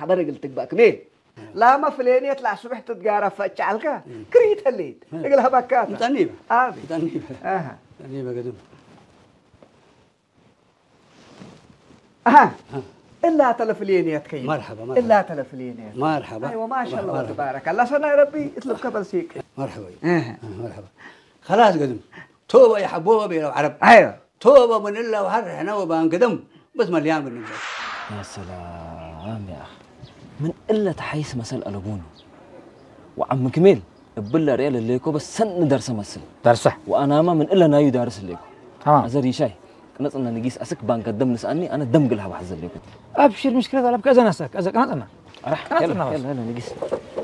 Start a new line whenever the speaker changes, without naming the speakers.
عبر قلت بقى كمين لا ما فلين يطلع صبح تتقارف فتشعلك كريت الليل يقولها بكات
متنيبة
هذه
متنيبة متنيبة قدم
إلا تلفلين يا تخيل
مرحبا
إلا تلفلين يا
مرحبا
أيوة ما شاء الله تبارك الله سنة يا ربي اطلب قبل سيك
مرحبا مرحبا خلاص قدم توبة يا حبوبة بين العرب
أيوة
توبة من الله وحر احنا وبان قدم بس مليان بالنسبة
يا سلام يا أخي من إلا تحيس مسألة ألبونه وعم كميل ببلا ريال الليكو بس سن درس مسل
درسه
وأنا ما من إلا نايو دارس الليكو
تمام
أزري شاي كنت أنا نجيس أسك بانك الدم نسألني أنا الدم قلها بحز الليكو
أبشر مشكلة لا بكذا ناسك كذا كانت أنا
يلا نجيس